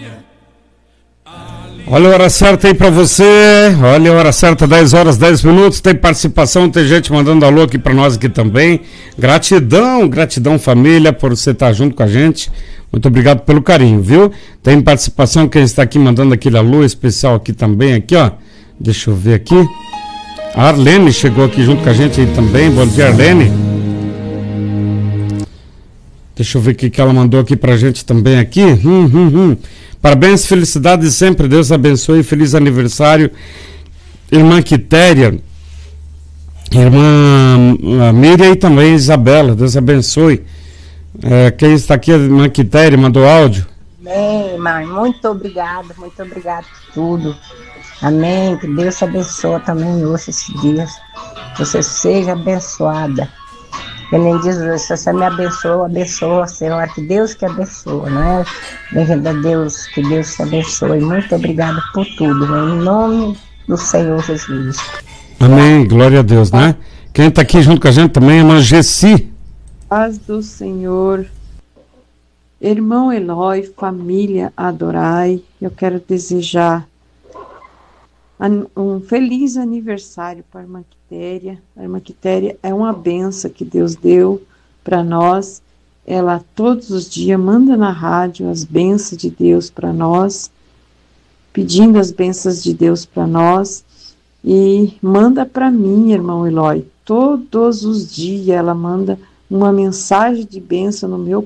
Olha a hora certa aí pra você. Olha a hora certa, 10 horas, 10 minutos. Tem participação, tem gente mandando alô aqui pra nós aqui também. Gratidão, gratidão família, por você estar junto com a gente. Muito obrigado pelo carinho, viu? Tem participação, quem está aqui mandando aquele alô especial aqui também, aqui ó. Deixa eu ver aqui. A Arlene chegou aqui junto com a gente aí também. Bom dia, Arlene. Deixa eu ver o que ela mandou aqui pra gente também aqui. Parabéns, felicidades sempre, Deus abençoe, feliz aniversário, irmã Quitéria, irmã Miriam e também Isabela, Deus abençoe. Quem está aqui, a irmã Quitéria, mandou áudio. Amém, mãe, muito obrigado por tudo. Amém, que Deus te abençoe também hoje, esses dias, você seja abençoada. Ele diz, se você me abençoa, Senhor, que Deus te abençoe, não é? Bem-vindo a Deus, que Deus te abençoe. Muito obrigado por tudo, em nome do Senhor Jesus. Amém, glória a Deus, né? Quem está aqui junto com a gente também é a irmã Gessi. Paz do Senhor, irmão Eloy, família Adorai, eu quero desejar um feliz aniversário para a irmã Quitéria. A irmã Quitéria é uma benção que Deus deu para nós. Ela todos os dias manda na rádio as bênçãos de Deus para nós, pedindo as bênçãos de Deus para nós, e manda para mim, irmão Eloy, todos os dias ela manda uma mensagem de bênção no meu